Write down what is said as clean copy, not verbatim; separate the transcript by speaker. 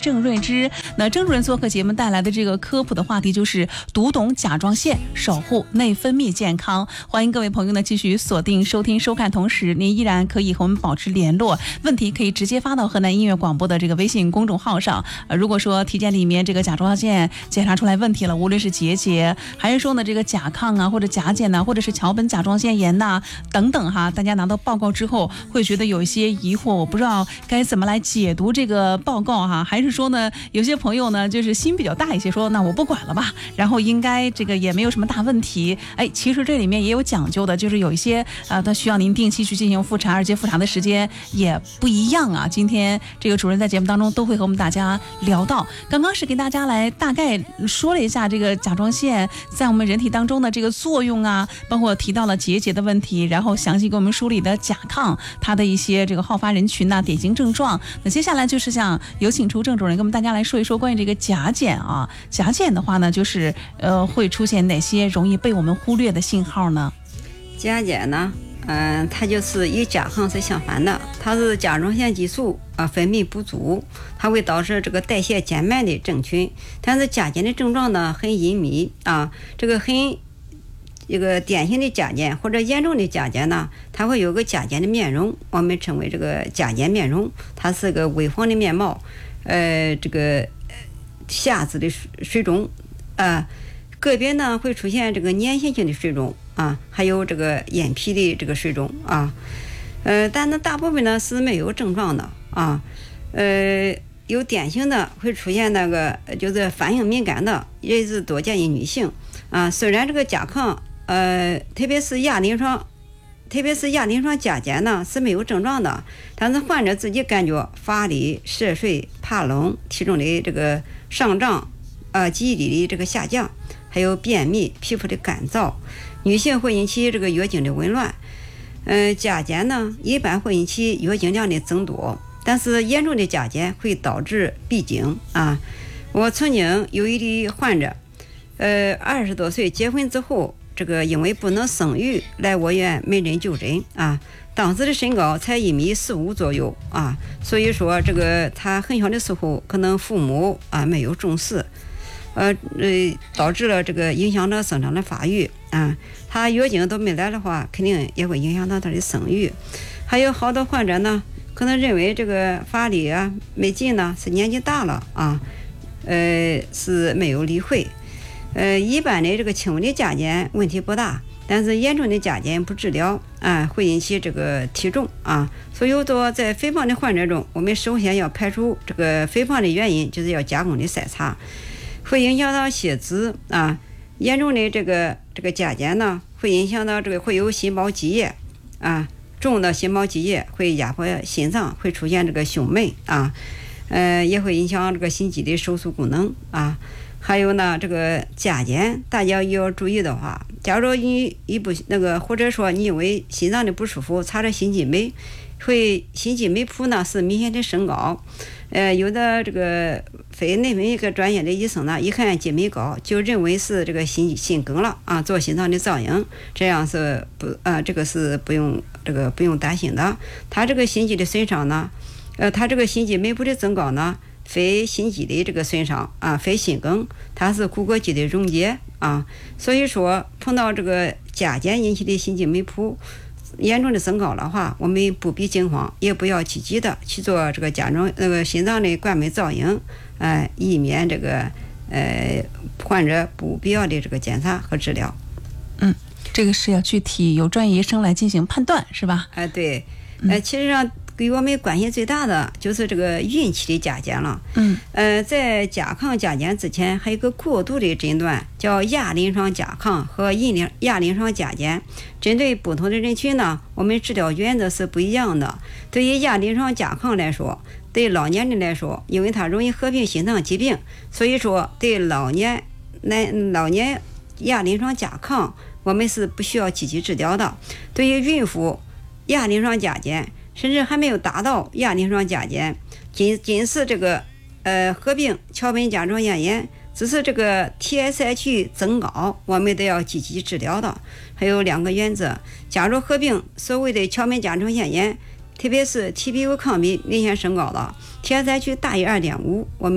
Speaker 1: 郑瑞之。那郑主任做客节目带来的这个科普的话题就是读懂甲状腺，守护内分泌健康。欢迎各位朋友呢继续锁定收听收看，同时您依然可以和我们保持联络，问题可以直接发到河南音乐广播的这个微信公众号上。如果说体检里面这个甲状腺检查出来问题了，无论是结节还是说呢这个甲亢啊，或者甲减呐，或者是桥本甲状腺炎呐等等哈，大家拿到报告之后会觉得有一些疑惑，我不知道该怎么来解读这个报告哈，还是说呢有些朋友呢就是心比较大一些，说那我不管了吧，然后应该这个也没有什么大问题。其实这里面也有讲究的，就是有一些它需要您定期去进行复查，而且复查的时间也不一样啊。今天这个主任在节目当中都会和我们大家聊到，刚刚是给大家来大概说了一下这个甲状腺在我们人体当中的这个作用啊，包括提到了结节的问题，然后详细给我们梳理的甲亢它的一些这个好发人群呐、典型症状。那接下来就是想有请出郑主任跟我们大家来说一说关于这个甲减啊，甲减的话呢，就是会出现哪些容易被我们忽略的信号呢？
Speaker 2: 甲减呢，它就是与甲亢是相反的，它是甲状腺激素分泌不足，它会导致这个代谢减慢的症群。但是甲减的症状呢很隐秘啊，一个典型的甲减或者严重的甲减呢，它会有个甲减的面容，我们称为这个甲减面容，它是个微黄的面貌，这个下肢的水肿个别呢会出现这个粘性的水肿还有这个眼皮的这个水肿但是大部分呢是没有症状的有典型的会出现那个就是反应敏感的，也是多见于女性虽然这个甲亢特别是亚临床甲减呢是没有症状的，但是患者自己感觉乏力、嗜睡、怕冷、体重的这个上涨记忆力的这个下降，还有便秘、皮肤的干燥，女性会引起这个月经的紊乱。甲减呢一般会引起月经量的增多，但是严重的甲减会导致闭经我曾经有一例患者20多岁结婚之后，这个因为不能生育来我院门诊就诊当时的身高才1.45米左右所以说这个他很小的时候可能父母没有重视导致了这个影响了生长的发育他月经都没来的话，肯定也会影响到他的生育。还有好多患者呢可能认为这个发力没劲呢是年纪大了是没有理会一般的这个轻微的甲减问题不大，但是严重的甲减不治疗会引起这个体重所以说在肥胖的患者中，我们首先要排除这个肥胖的原因，就是要加工的筛查，会影响到血脂严重的这个甲减呢会影响到这个会有心包积液重的心包积液会压迫心脏，会出现这个胸闷也会影响这个心肌的收缩功能还有呢这个甲减大家要注意的话，假如你或者说你因为心脏的不舒服查了心肌酶，心肌酶谱呢是明显的升高有的这个非内分泌科专业的医生呢一看肌酶高就认为是这个心梗了做心脏的造影，这样是这个是不用担心的。他这个心肌的损伤呢他这个心肌酶谱的增高呢非心肌的这个损伤非心梗，它是骨骼肌的溶解所以说碰到这个甲减引起的心肌酶谱严重的增高的话，我们不必惊慌，也不要积极的去做这个心脏的冠脉造影以免这个患者不必要的这个检查和治疗。
Speaker 1: 这个是要具体由专业医生来进行判断，是吧？
Speaker 2: 对，其实上给我们关系最大的就是这个孕期的甲减了。在甲亢甲减之前，还有一个过渡的诊断，叫亚临床甲亢和亚临床甲减。针对不同的人群呢，我们治疗原则是不一样的。对于亚临床甲亢来说，对老年人来说，因为它容易合并心脏疾病，所以说对老年亚临床甲亢，我们是不需要积极治疗的。对于孕妇亚临床甲减，甚至还没有达到亚临床甲减，仅是这个合并桥本甲状腺炎，只是这个 TSH 增高，我们都要积极治疗的。还有2个原则，假如合并所谓的桥本甲状腺炎，特别是 TPO 抗比明显升高了，TSH 大于2.5，我们